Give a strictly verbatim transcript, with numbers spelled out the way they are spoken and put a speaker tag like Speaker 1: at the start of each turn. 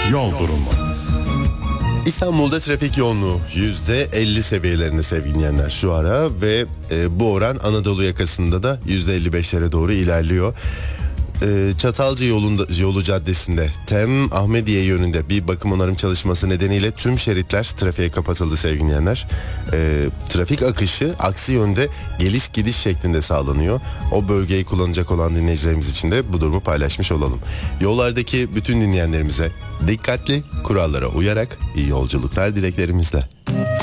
Speaker 1: Yol durumu.
Speaker 2: İstanbul'da trafik yoğunluğu yüzde elli seviyelerinde sevgili dinleyenler şu ara ve e, bu oran Anadolu yakasında da yüzde elli beşlere doğru ilerliyor. E, Çatalca yolunda, yolu caddesinde Tem Ahmediye yönünde bir bakım onarım çalışması nedeniyle tüm şeritler trafiğe kapatıldı sevgili dinleyenler. E, trafik akışı aksi yönde geliş gidiş şeklinde sağlanıyor. O bölgeyi kullanacak olan dinleyicilerimiz için de bu durumu paylaşmış olalım. Yollardaki bütün dinleyenlerimize dikkatli, kurallara uyarak iyi yolculuklar dileklerimizle.